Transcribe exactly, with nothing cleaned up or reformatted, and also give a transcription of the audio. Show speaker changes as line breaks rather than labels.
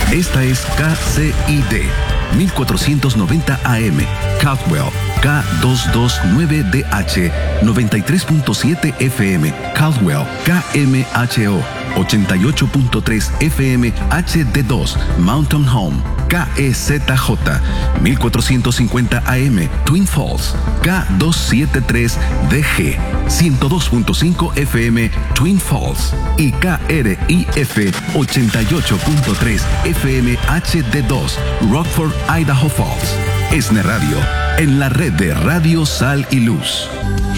Esta es K C I D, mil cuatrocientos noventa A M, Caldwell, K doscientos veintinueve D H, noventa y tres punto siete F M, Caldwell, K M H O, ochenta y ocho punto tres F M H D dos, Mountain Home, K E Z J, mil cuatrocientos cincuenta A M, Twin Falls, K doscientos setenta y tres D G, ciento dos punto cinco F M, Twin Falls, y K R I F ochenta y ocho punto tres F M H D dos, Rockford, Idaho Falls. ESNE Radio, en la red de Radio Sal y Luz.